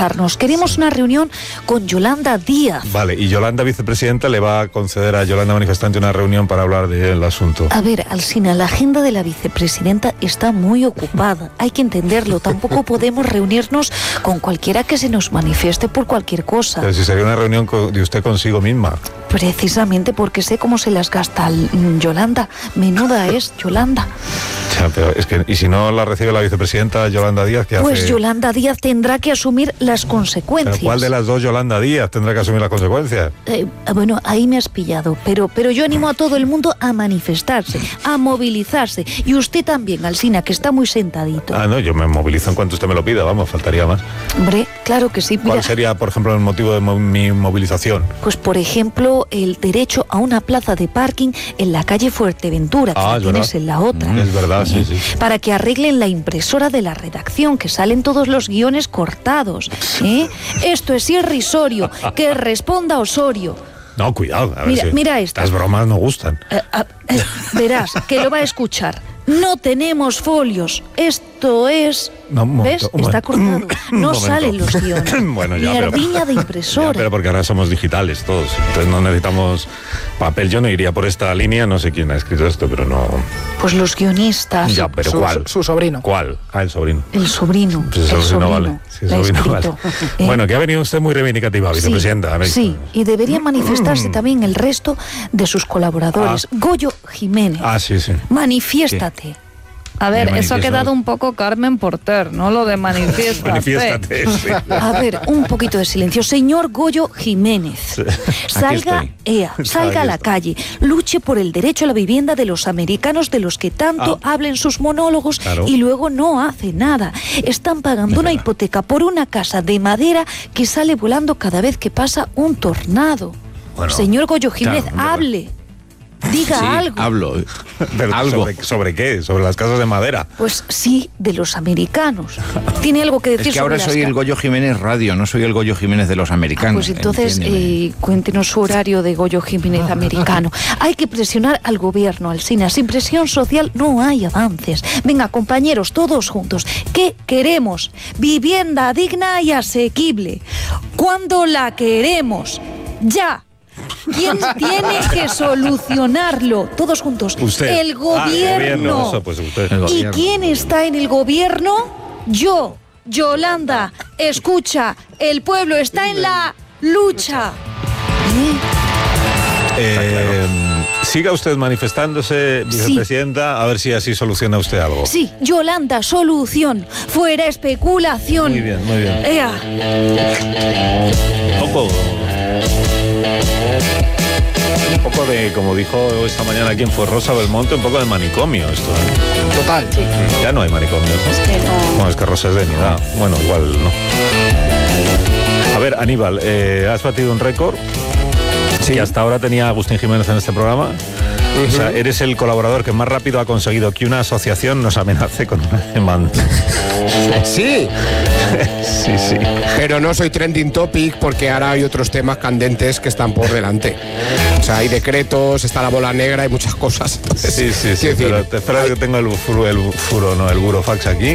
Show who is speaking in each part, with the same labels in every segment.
Speaker 1: movilizarnos. Queremos una reunión con Yolanda Díaz.
Speaker 2: Vale, y Yolanda, vicepresidenta, le va a conceder a Yolanda manifestante una reunión para hablar del asunto.
Speaker 1: A ver, Alsina, la agenda de la vicepresidenta está muy ocupada. Hay que entenderlo. Tampoco podemos reunirnos con cualquiera que se nos manifieste por cualquier cosa.
Speaker 2: Pero si sería una reunión de usted consigo misma.
Speaker 1: Precisamente porque sé cómo se las gasta Yolanda. Menuda es Yolanda.
Speaker 2: Ya, pero es que, ¿y si no la recibe la vicepresidenta Yolanda Díaz, qué hace?
Speaker 1: Pues Yolanda Díaz tendrá que asumir las consecuencias.
Speaker 2: ¿Pero cuál de las dos Yolanda Díaz tendrá que asumir las consecuencias?
Speaker 1: Bueno, ahí me has pillado, pero yo animo a todo el mundo a manifestarse, a movilizarse. Y usted también, Alsina, que está muy sentadito.
Speaker 2: Ah, no, yo me movilizo en cuanto usted me lo pida, vamos, faltaría más.
Speaker 1: Hombre, claro que sí. Mira,
Speaker 2: ¿cuál sería, por ejemplo, el motivo de mi movilización?
Speaker 1: Pues, por ejemplo, el derecho a una plaza de parking en la calle Fuerteventura, que la tienes en la otra.
Speaker 2: Es verdad, sí.
Speaker 1: Para que arreglen la impresora de la redacción, que salen todos los guiones cortados. Esto es irrisorio. Que responda Osorio.
Speaker 2: No, cuidado. A ver
Speaker 1: mira esto.
Speaker 2: Las bromas no gustan.
Speaker 1: Verás, que lo va a escuchar. No tenemos folios. Esto es...
Speaker 2: No,
Speaker 1: ¿ves? Está cortado. No salen los guiones.
Speaker 2: Bueno, ya,
Speaker 1: Mierdiña de impresora.
Speaker 2: Ya, pero porque ahora somos digitales todos. Entonces no necesitamos papel. Yo no iría por esta línea. No sé quién ha escrito esto, pero no...
Speaker 1: Pues los guionistas.
Speaker 2: Ya, pero ¿cuál?
Speaker 3: Su sobrino.
Speaker 2: ¿Cuál? Ah, el sobrino.
Speaker 1: El sobrino.
Speaker 2: Pues el sobrino vale. Sí, el sobrino vale. Bueno, que ha venido usted muy reivindicativa, vicepresidenta.
Speaker 1: Sí, y debería manifestarse también el resto de sus colaboradores. Goyo Jiménez.
Speaker 2: Sí.
Speaker 1: Manifiéstate.
Speaker 4: Sí. A ver, eso ha quedado un poco Carmen Porter, ¿no? Lo de manifiéstate.
Speaker 2: Manifiéstate, sí.
Speaker 1: A ver, un poquito de silencio. Señor Goyo Jiménez, salga a la calle, luche por el derecho a la vivienda de los americanos de los que tanto hablen sus monólogos y luego no hace nada. Están pagando una hipoteca por una casa de madera que sale volando cada vez que pasa un tornado. Bueno, señor Goyo Jiménez, hable. Diga algo.
Speaker 2: Hablo. ¿Algo? ¿Sobre qué? ¿Sobre las casas de madera?
Speaker 1: Pues sí, de los americanos. ¿Tiene algo que decir sobre
Speaker 5: Es que ahora soy el Goyo Jiménez Radio, no soy el Goyo Jiménez de los americanos.
Speaker 1: Pues entonces, cuéntenos su horario de Goyo Jiménez americano. Hay que presionar al gobierno, Alsina. Sin presión social no hay avances. Venga, compañeros, todos juntos. ¿Qué queremos? Vivienda digna y asequible. ¿Cuándo la queremos? ¡Ya! ¿Quién tiene que solucionarlo? Todos juntos.
Speaker 2: Usted.
Speaker 1: El gobierno.
Speaker 2: Eso, pues usted.
Speaker 1: ¿Y quién está en el gobierno? Yo, Yolanda. Escucha, el pueblo está en la lucha.
Speaker 2: Siga usted manifestándose, vicepresidenta, a ver si así soluciona usted algo.
Speaker 1: Sí, Yolanda, solución. Fuera especulación.
Speaker 2: Muy bien, muy bien. Un poco de, como dijo esta mañana aquí en Fuenrosa Belmonte, un poco de manicomio esto.
Speaker 3: Total.
Speaker 1: Sí.
Speaker 2: Ya no hay manicomio.
Speaker 1: Es que no.
Speaker 2: Bueno, es que Rosa es de Nidad. Bueno, igual no. A ver, Aníbal, has batido un récord. Sí. Que hasta ahora tenía Agustín Jiménez en este programa. O sea, eres el colaborador que más rápido ha conseguido que una asociación nos amenace con una demanda.
Speaker 3: Sí.
Speaker 2: Sí.
Speaker 3: Pero no soy trending topic porque ahora hay otros temas candentes que están por delante. O sea, hay decretos, está la bola negra, hay muchas cosas.
Speaker 2: Sí. Pero te espero que tengo el burofax aquí.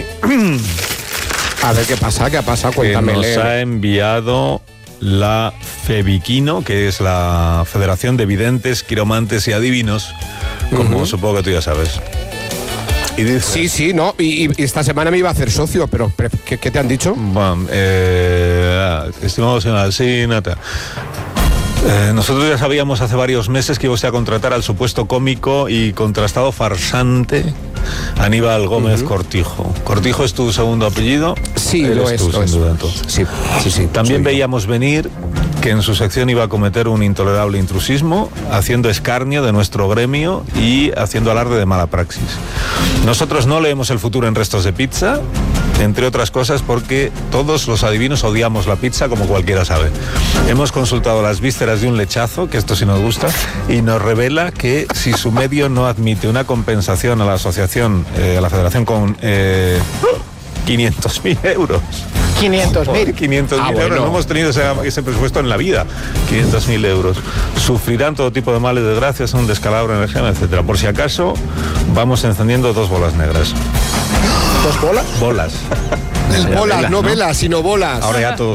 Speaker 3: A ver qué pasa, cuéntame.
Speaker 2: Que nos ha enviado la FEVIQUINO, que es la Federación de Videntes, Quiromantes y Adivinos, como supongo que tú ya sabes. Y dice,
Speaker 3: Sí, no, y esta semana me iba a hacer socio, pero ¿qué te han dicho?
Speaker 2: Bueno, estimado señor Alsina, nosotros ya sabíamos hace varios meses que iba usted a contratar al supuesto cómico y contrastado farsante Aníbal Gómez Cortijo. ¿Cortijo es tu segundo apellido?
Speaker 3: Sí, lo es.
Speaker 2: Tú, sin duda, entonces.
Speaker 3: Sí.
Speaker 2: También veíamos venir que en su sección iba a cometer un intolerable intrusismo, haciendo escarnio de nuestro gremio y haciendo alarde de mala praxis. Nosotros no leemos el futuro en restos de pizza, entre otras cosas porque todos los adivinos odiamos la pizza, como cualquiera sabe. Hemos consultado las vísceras de un lechazo, que esto sí nos gusta, y nos revela que si su medio no admite una compensación a la asociación, a la federación con 500.000 euros.
Speaker 3: 500.000.
Speaker 2: 500.000 euros. No hemos tenido ese presupuesto en la vida. 500.000 euros. Sufrirán todo tipo de males, desgracias, un descalabro, energía, etcétera. Por si acaso, vamos encendiendo 2 bolas negras.
Speaker 3: ¿2 bolas?
Speaker 2: Bolas.
Speaker 3: Bolas, no velas, sino bolas.
Speaker 2: Ahora ya todos